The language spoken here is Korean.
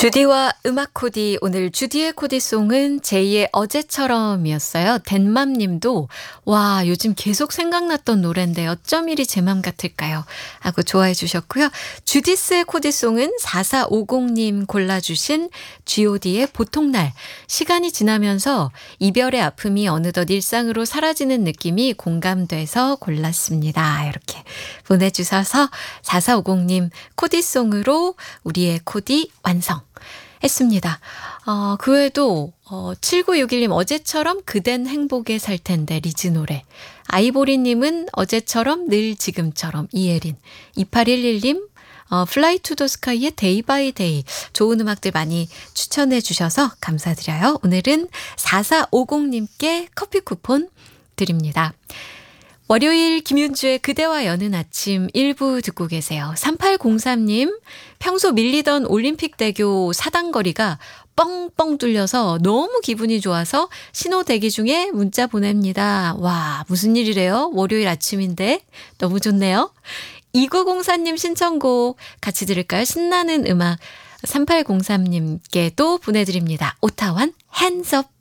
주디와 음악 코디, 오늘 주디의 코디송은 제이의 어제처럼이었어요. 덴맘님도 와, 요즘 계속 생각났던 노래인데 어쩜 이리 제 맘 같을까요? 하고 좋아해 주셨고요. 주디스의 코디송은 4450님 골라주신 god의 보통날. 시간이 지나면서 이별의 아픔이 어느덧 일상으로 사라지는 느낌이 공감돼서 골랐습니다. 이렇게 보내주셔서 4450님 코디송으로 우리의 코디 완성 했습니다. 그 외에도 7961님 어제처럼 그댄 행복에 살 텐데 리즈 노래. 아이보리님은 어제처럼 늘 지금처럼 이예린. 2811님 플라이 투 더 스카이의 데이 바이 데이. 좋은 음악들 많이 추천해 주셔서 감사드려요. 오늘은 4450님께 커피 쿠폰 드립니다. 월요일 김윤주의 그대와 여는 아침 1부 듣고 계세요. 3803님, 평소 밀리던 올림픽대교 사당거리가 뻥뻥 뚫려서 너무 기분이 좋아서 신호 대기 중에 문자 보냅니다. 와, 무슨 일이래요? 월요일 아침인데 너무 좋네요. 2904님 신청곡 같이 들을까요? 신나는 음악 3803님께도 보내드립니다. 오타완 핸즈업.